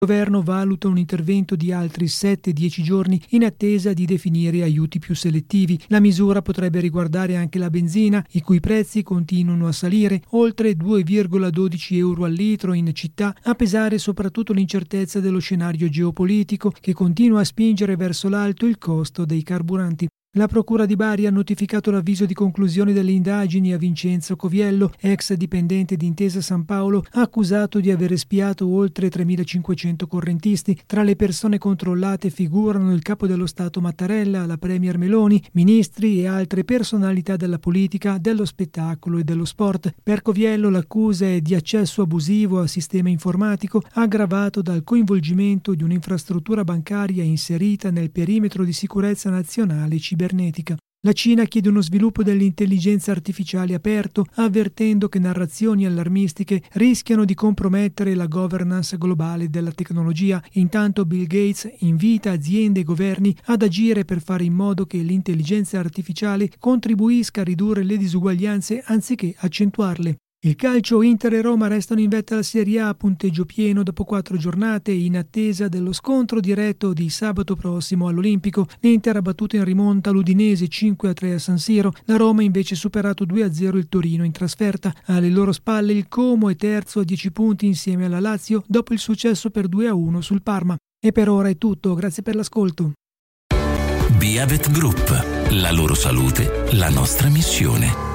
Il governo valuta un intervento di altri 7-10 giorni in attesa di definire aiuti più selettivi. La misura potrebbe riguardare anche la benzina, i cui prezzi continuano a salire, oltre 2,12 euro al litro in città, a pesare soprattutto l'incertezza dello scenario geopolitico che continua a spingere verso l'alto il costo dei carburanti. La Procura di Bari ha notificato l'avviso di conclusione delle indagini a Vincenzo Coviello, ex dipendente di Intesa San Paolo, accusato di aver spiato oltre 3.500 correntisti. Tra le persone controllate figurano il capo dello Stato Mattarella, la premier Meloni, ministri e altre personalità della politica, dello spettacolo e dello sport. Per Coviello l'accusa è di accesso abusivo al sistema informatico, aggravato dal coinvolgimento di un'infrastruttura bancaria inserita nel perimetro di sicurezza nazionale cibernetica. La Cina chiede uno sviluppo dell'intelligenza artificiale aperto, avvertendo che narrazioni allarmistiche rischiano di compromettere la governance globale della tecnologia. Intanto Bill Gates invita aziende e governi ad agire per fare in modo che l'intelligenza artificiale contribuisca a ridurre le disuguaglianze anziché accentuarle. Il calcio, Inter e Roma restano in vetta alla Serie A a punteggio pieno dopo 4 giornate in attesa dello scontro diretto di sabato prossimo all'Olimpico. L'Inter ha battuto in rimonta l'Udinese 5-3 a San Siro, la Roma invece ha superato 2-0 il Torino in trasferta. Alle loro spalle il Como è terzo a 10 punti insieme alla Lazio dopo il successo per 2-1 sul Parma. E per ora è tutto, grazie per l'ascolto. Biavet Group, la loro salute, la nostra missione.